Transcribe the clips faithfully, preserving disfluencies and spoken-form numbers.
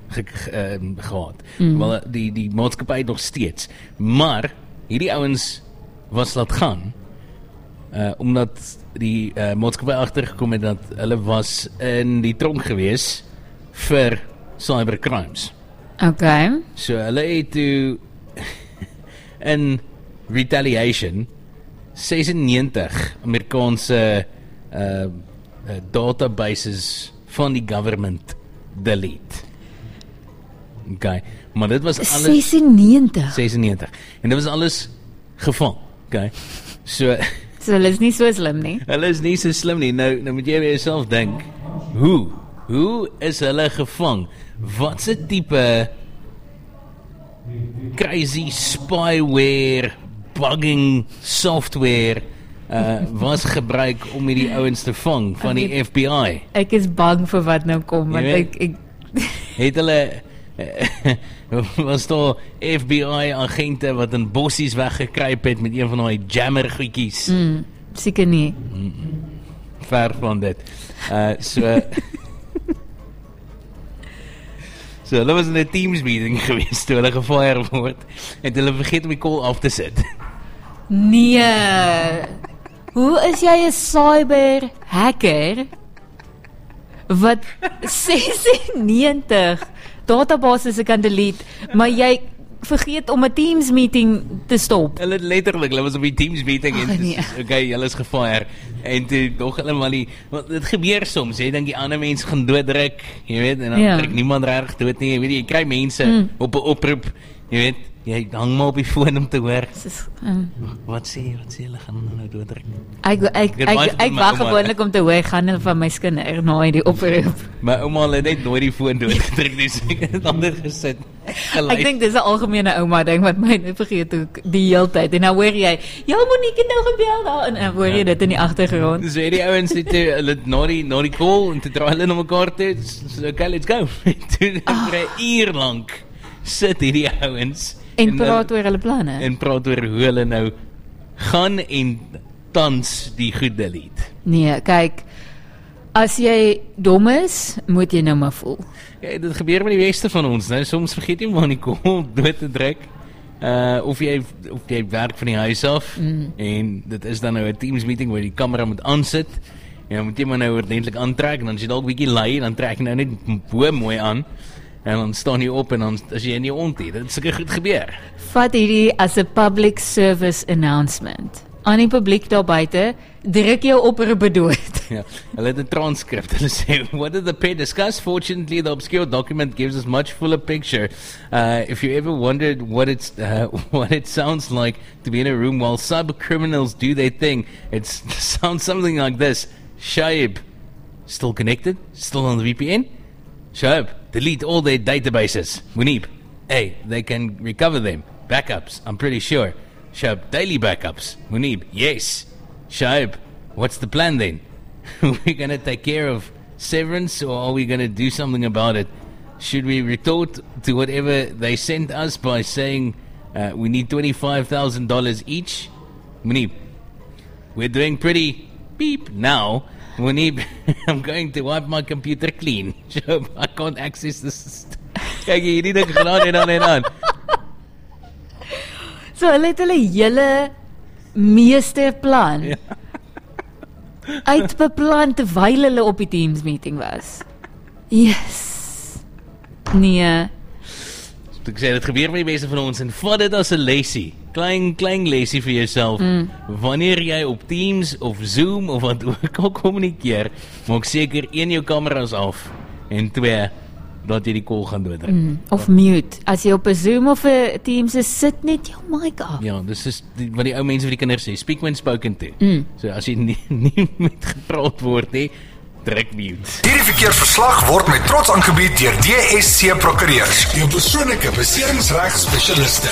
ge, ge, um, gehad. Mm. Wel, die, die maatskappy nog steeds. Maar, hierdie ouens was laat gaan, uh, omdat die uh, maatskappy agtergekom het dat hulle was in die tronk gewees vir cybercrimes. Okay. So hulle het toe in retaliation sesennegentig Amerikaanse uh, uh, databases van die government delete. Okay, maar dit was alles sesennegentig sesennegentig en dit was alles gevang. Okay. So So hulle is nie so slim nie. Hulle is nie so slim nie. Nou, nou moet jy by jouself dink, hoe? Hoe is hulle gevang? Wat se tipe crazy spyware, bugging software uh, was gebruik om hierdie ouens te vang van die F B I? Ek is bang vir wat nou kom, want ek, ek het hulle was daar F B I agente wat in bossies weggekruip het met een van die jammer goedjies? Mm, seker nie. Mm, ver van dit. Uh, so so hulle was in 'n Teams meeting geweest toe hulle gefire word en hulle vergeet om die call af te sit. Nee. Hoe is jy 'n cyber hacker wat sesennegentig databases kan delete, maar jy vergeet om 'n Teams meeting te stop? Hulle letterlik, hulle was op die Teams meeting Ach, en nee. okay, hulle is gefire en toe nog hulle maar nie, want dit gebeur soms, jy dink die ander mense gaan dooddruk, jy weet, en dan ja. druk niemand reg dood nie, jy weet, jy kry mense mm. op 'n oproep, jy weet, jy hang maar op die foon om te hoor. Is, um, wat sê, wat sê hulle gaan nou dooddruk? Ek ek ek ek, ek wag gewoonlik om te hoor gaan hulle van my skinder na die oproep. My ouma het net nooit die foon doodgedruk nie, so ek het ander gesit. Geluid. Ek dink dis 'n algemene ouma ding wat my nou vergeet ook die hele tyd. En nou hoor jy, ja Monique het nou gebel daar en dan hoor jy dit in die agtergrond. So die ouens het toe hulle na die na die call en te draai hulle na mekaar toe. So okay, let's go. Toe vir 'n uur lank sit hierdie ouens en praat oor hulle planne. En praat oor hoe hulle nou gaan en tans die goed delete. Nee, kyk, as jy dom is, moet jy nou maar voel. Ja, dit gebeur met die meeste van ons, nou. Soms vergeet jy maar nie call dood te druk. Uh, of jy of jy werk van die huis af mm. en dit is dan nou 'n Teams meeting waar die kamera moet aansit. En dan moet jy maar nou ordentlik aantrek en dan as jy dalk bietjie lui, dan trek jy nou net bo mooi aan. En dan staan jy op en dan as jy nie ontdek, dit seker goed gebeur. Vat hierdie as 'n public service announcement. Aan die publiek daar buite, druk jou oproep dood. Ja, hulle het 'n transcript. Hulle sê, what did the pair discuss? Fortunately, the obscure document gives us much fuller picture. Uh, if you ever wondered what it's uh, what it sounds like to be in a room while cyber criminals do their thing, it sounds something like this. Shaib, still connected? Still on the V P N? Shaib, delete all their databases. Munib, hey, they can recover them. Backups, I'm pretty sure. Shaib, daily backups. Munib, yes. Shaib, what's the plan then? We're going to take care of severance or are we going to do something about it? Should we retort to whatever they sent us by saying uh, we need twenty-five thousand dollars each? Munib, we're doing pretty beep now. Munib, I'm going to wipe my computer clean. Shaib, I can't access this. Kijk, hier die ding gedaan en dan en dan. So hulle het hulle hele meesterplan ja. uitbeplan terwyl hulle op die Teams meeting was. Yes. Nee. Ek sê, dit gebeur met die meeste van ons en vat dit as 'n lesie. Klein, klein lesie vir jouself. Mm. Wanneer jy op Teams of Zoom of wat ook al kommunikeer, maak seker een jou kameras af en twee dat jy die call gaan doodruk. Mm, of mute. As jy op 'n Zoom of 'n Teams is, sit net jou mic af. Ja, dis is die, wat die ou mense vir die kinders sê, speak when spoken to. Mm. So as jy nie, nie met gepraat word nie, druk mute. Hierdie verkeersverslag word met trots aangebied deur D S C Prokureurs, jou persoonlike beserings-reg spesialiste.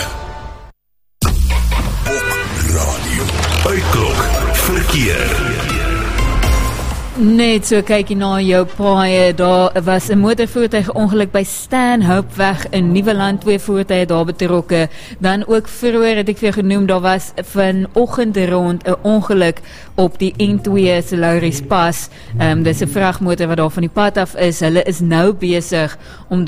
Op radio. Uitklok verkeer. Net so kyk jy na jou paaie, daar was 'n motorvoertuig ongeluk by Stanhopeweg in Nieuweland, twee voertuie daar betrokke. Dan ook vroeër het ek vir genoem, daar was vanoggend rond 'n ongeluk op die N twee se Lauriespas. Um, dis 'n vragmotor wat daar van die pad af is. Hulle is nou besig om